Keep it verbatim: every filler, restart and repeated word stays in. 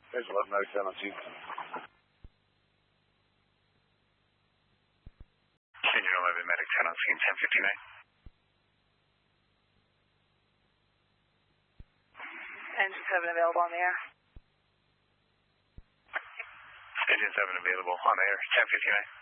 There's eleven oh seven two. Engine eleven, medic ten on scene, ten fifty-nine. Engine seven available on the air. Engine seven available on the air, ten fifty-nine.